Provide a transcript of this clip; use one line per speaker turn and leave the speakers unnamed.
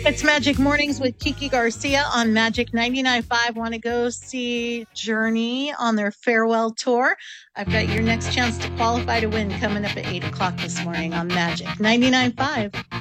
It's Magic Mornings with Kiki Garcia on Magic 99.5. Want to go see Journey on their farewell tour? I've got your next chance to qualify to win coming up at 8 o'clock this morning on Magic 99.5.